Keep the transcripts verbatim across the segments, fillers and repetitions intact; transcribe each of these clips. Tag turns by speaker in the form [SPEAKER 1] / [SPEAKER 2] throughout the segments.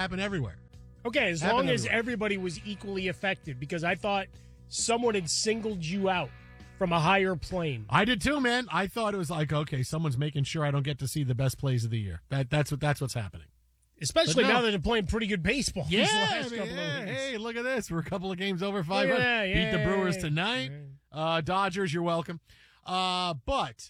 [SPEAKER 1] happen everywhere.
[SPEAKER 2] Okay, as
[SPEAKER 1] Happen
[SPEAKER 2] long as
[SPEAKER 1] everywhere.
[SPEAKER 2] everybody was equally affected, because I thought someone had singled you out from a higher plane.
[SPEAKER 1] I did too, man. I thought it was like, okay, someone's making sure I don't get to see the best plays of the year. That that's what that's what's happening.
[SPEAKER 2] Especially
[SPEAKER 1] But no.
[SPEAKER 2] now that they're playing pretty good baseball. these
[SPEAKER 1] Yeah,
[SPEAKER 2] last
[SPEAKER 1] I mean,
[SPEAKER 2] couple
[SPEAKER 1] yeah,
[SPEAKER 2] of weeks.
[SPEAKER 1] hey, look at this. We're a couple of games over five hundred.
[SPEAKER 2] Yeah,
[SPEAKER 1] Beat the
[SPEAKER 2] yeah,
[SPEAKER 1] Brewers
[SPEAKER 2] yeah.
[SPEAKER 1] tonight. Uh, Dodgers, you're welcome. Uh, but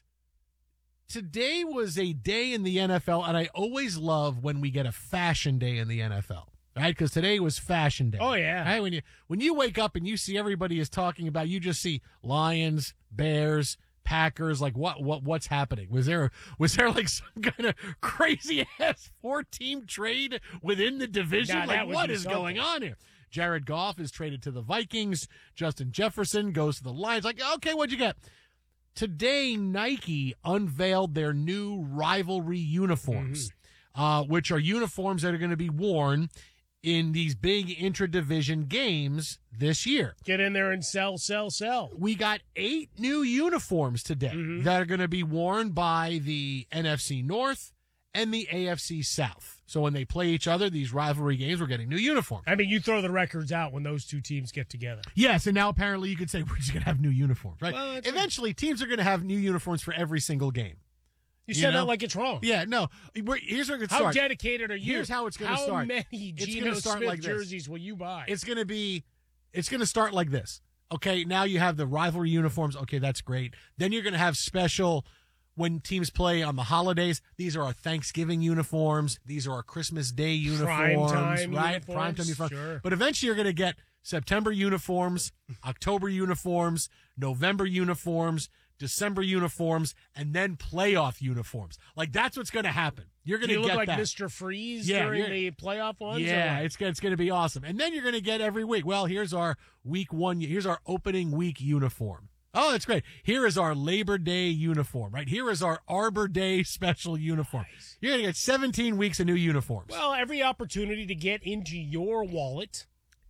[SPEAKER 1] today was a day in the N F L, and I always love when we get a fashion day in the N F L. Right, because today was fashion day.
[SPEAKER 2] Oh, yeah.
[SPEAKER 1] Right? When you when you wake up and you see everybody is talking about, you just see Lions, Bears, Packers. Like what what what's happening? Was there was there like some kind of crazy ass four team trade within the division?
[SPEAKER 2] Nah, that
[SPEAKER 1] like
[SPEAKER 2] would
[SPEAKER 1] what
[SPEAKER 2] be
[SPEAKER 1] is
[SPEAKER 2] something.
[SPEAKER 1] going on here? Jared Goff is traded to the Vikings. Justin Jefferson goes to the Lions. Like okay, what'd you get? Today, Nike unveiled their new rivalry uniforms,
[SPEAKER 2] Mm-hmm.
[SPEAKER 1] uh, which are uniforms that are going to be worn in these big intra-division games this year.
[SPEAKER 2] Get in there and sell, sell, sell.
[SPEAKER 1] We got eight new uniforms today
[SPEAKER 2] Mm-hmm.
[SPEAKER 1] that are going to be worn by the N F C North and the A F C South. So when they play each other, these rivalry games, we're getting new uniforms.
[SPEAKER 2] I mean, you throw the records out when those two teams get together.
[SPEAKER 1] Yes, and now apparently you could say we're just going to have new uniforms, right?
[SPEAKER 2] Well, that's
[SPEAKER 1] Eventually, teams are going to have new uniforms for every single game.
[SPEAKER 2] You,
[SPEAKER 1] You
[SPEAKER 2] said
[SPEAKER 1] know?
[SPEAKER 2] that like it's wrong.
[SPEAKER 1] Yeah, no. We're, here's where it
[SPEAKER 2] How
[SPEAKER 1] starts.
[SPEAKER 2] dedicated are you?
[SPEAKER 1] Here's how it's gonna
[SPEAKER 2] How
[SPEAKER 1] start.
[SPEAKER 2] many
[SPEAKER 1] It's
[SPEAKER 2] Geno
[SPEAKER 1] gonna start
[SPEAKER 2] Smith
[SPEAKER 1] like this.
[SPEAKER 2] jerseys will you buy?
[SPEAKER 1] It's going to be, it's going to start like this. Okay, now you have the rivalry uniforms. Okay, that's great. Then you're going to have special when teams play on the holidays. These are our Thanksgiving uniforms. These are our Christmas Day uniforms,
[SPEAKER 2] Primetime
[SPEAKER 1] right?
[SPEAKER 2] uniforms,
[SPEAKER 1] Primetime uniforms.
[SPEAKER 2] sure.
[SPEAKER 1] But eventually you're going to get September uniforms, October uniforms, November uniforms, December uniforms, and then playoff uniforms. Like that's what's going to happen. You're going
[SPEAKER 2] Do
[SPEAKER 1] to
[SPEAKER 2] you look
[SPEAKER 1] get
[SPEAKER 2] like
[SPEAKER 1] that.
[SPEAKER 2] Mister Freeze
[SPEAKER 1] Yeah,
[SPEAKER 2] during
[SPEAKER 1] you're-
[SPEAKER 2] the playoff ones?
[SPEAKER 1] Yeah,
[SPEAKER 2] or what?
[SPEAKER 1] it's it's going to be awesome. And then you're going to get every week. Well, here's our week one. Here's our opening week uniform. Oh, that's great. Here is our Labor Day uniform, right? Here is our Arbor Day special uniform. You're going to get seventeen weeks of new uniforms.
[SPEAKER 2] Well, every opportunity to get into your wallet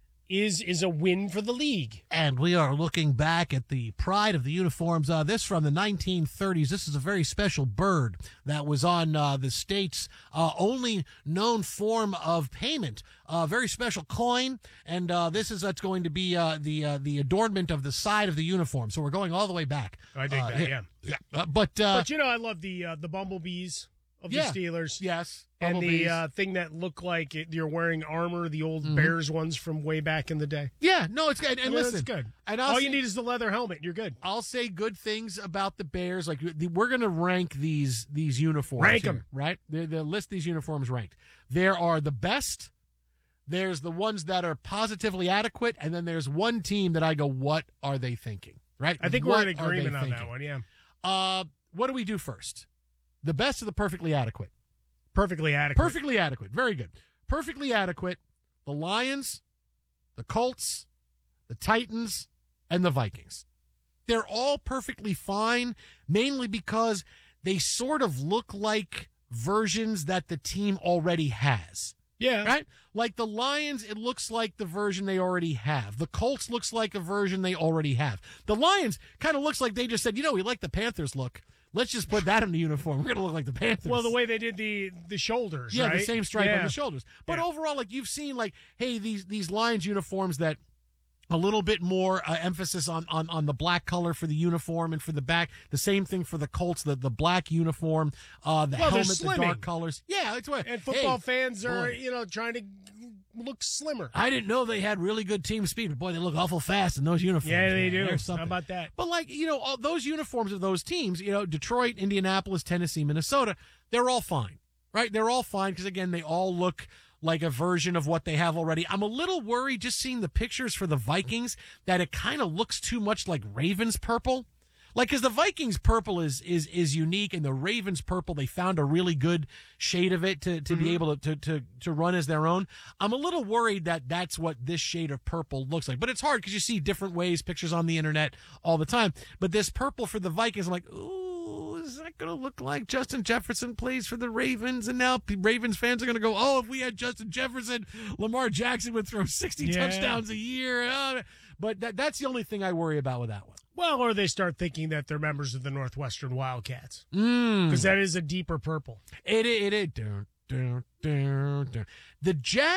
[SPEAKER 2] is is a win for the league.
[SPEAKER 1] And we are looking back at the pride of the uniforms. Uh, this from the nineteen thirties. This is a very special bird that was on uh, the state's uh, only known form of payment. A uh, very special coin, and uh, this is that's going to be uh, the uh, the adornment of the side of the uniform. So we're going all the way back.
[SPEAKER 2] I dig
[SPEAKER 1] Uh,
[SPEAKER 2] that, yeah.
[SPEAKER 1] yeah. Uh, but uh,
[SPEAKER 2] But you know, I love the uh, the bumblebees of
[SPEAKER 1] yeah,
[SPEAKER 2] the Steelers.
[SPEAKER 1] yes,
[SPEAKER 2] And the
[SPEAKER 1] bumblebees.
[SPEAKER 2] uh, thing that looked like it, you're wearing armor, the old
[SPEAKER 1] Mm-hmm.
[SPEAKER 2] Bears ones from way back in the day.
[SPEAKER 1] yeah, no, it's good. And
[SPEAKER 2] I mean,
[SPEAKER 1] listen,
[SPEAKER 2] that's good.
[SPEAKER 1] And I'll
[SPEAKER 2] All
[SPEAKER 1] say-
[SPEAKER 2] you need is the leather helmet. You're good.
[SPEAKER 1] I'll say good things about the Bears. Like the- we're going to rank these these uniforms.
[SPEAKER 2] Rank
[SPEAKER 1] here,
[SPEAKER 2] 'em.
[SPEAKER 1] right? They're, they'll list these uniforms ranked. There are the best. There's the ones that are positively adequate, and then there's one team that I go, what are they thinking? Right?
[SPEAKER 2] I think
[SPEAKER 1] What
[SPEAKER 2] we're in
[SPEAKER 1] are they
[SPEAKER 2] agreement on that
[SPEAKER 1] thinking?
[SPEAKER 2] one. Yeah,
[SPEAKER 1] Uh, what do we do first? The best or the perfectly adequate?
[SPEAKER 2] perfectly adequate.
[SPEAKER 1] Perfectly adequate. Very good. Perfectly adequate. The Lions, the Colts, the Titans, and the Vikings. They're all perfectly fine, mainly because they sort of look like versions that the team already has.
[SPEAKER 2] Yeah,
[SPEAKER 1] Right? Like the Lions, it looks like the version they already have. The Colts looks like a version they already have. The Lions kind of looks like they just said, you know, we like the Panthers look. Let's just put that in the uniform. We're going to look like the Panthers.
[SPEAKER 2] Well, the way they did the the shoulders.
[SPEAKER 1] Yeah,
[SPEAKER 2] right?
[SPEAKER 1] the same stripe
[SPEAKER 2] Yeah.
[SPEAKER 1] on the shoulders. But
[SPEAKER 2] Yeah.
[SPEAKER 1] overall, like you've seen, like, hey, these these Lions uniforms that a little bit more uh, emphasis on, on on the black color for the uniform and for the back. The same thing for the Colts, the the black uniform, uh, the
[SPEAKER 2] Well, they're
[SPEAKER 1] helmet, the
[SPEAKER 2] slimming.
[SPEAKER 1] dark colors. Yeah, that's what.
[SPEAKER 2] And football
[SPEAKER 1] hey,
[SPEAKER 2] fans are,
[SPEAKER 1] boy.
[SPEAKER 2] you know, trying to look slimmer.
[SPEAKER 1] I didn't know they had really good team speed, but boy, they look awful fast in those uniforms.
[SPEAKER 2] Yeah, they
[SPEAKER 1] man.
[SPEAKER 2] do.
[SPEAKER 1] There's something.
[SPEAKER 2] How about that?
[SPEAKER 1] But like, you know, all those uniforms of those teams, you know, Detroit, Indianapolis, Tennessee, Minnesota, they're all fine, right? They're all fine because, again, they all look like a version of what they have already. I'm a little worried just seeing the pictures for the Vikings that it kind of looks too much like Ravens purple. Like, because the Vikings purple is is is unique, and the Ravens purple, they found a really good shade of it to, to
[SPEAKER 2] Mm-hmm.
[SPEAKER 1] be able to, to to to run as their own. I'm a little worried that that's what this shade of purple looks like. But it's hard because you see different ways, pictures on the internet all the time. But this purple for the Vikings, I'm like, ooh, is that going to look like Justin Jefferson plays for the Ravens? And now P- Ravens fans are going to go, oh, if we had Justin Jefferson, Lamar Jackson would throw sixty
[SPEAKER 2] Yeah.
[SPEAKER 1] touchdowns a year. Uh, but that, that's the only thing I worry about with that one.
[SPEAKER 2] Well, or they start thinking that they're members of the Northwestern Wildcats. Because
[SPEAKER 1] Mm.
[SPEAKER 2] that is a deeper purple.
[SPEAKER 1] It it it. Dun, dun, dun, dun. The Jags.